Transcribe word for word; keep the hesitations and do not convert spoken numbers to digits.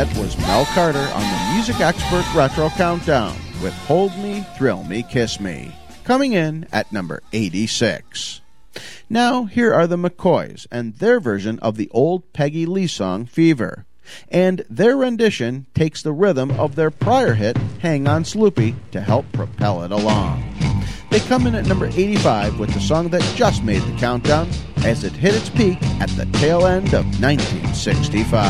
that was Mel Carter on the Music Expert Retro Countdown with Hold Me, Thrill Me, Kiss Me, coming in at number eighty-six. Now, here are the McCoys and their version of the old Peggy Lee song, Fever. And their rendition takes the rhythm of their prior hit, Hang On Sloopy, to help propel it along. They come in at number eighty-five with the song that just made the countdown as it hit its peak at the tail end of nineteen sixty-five.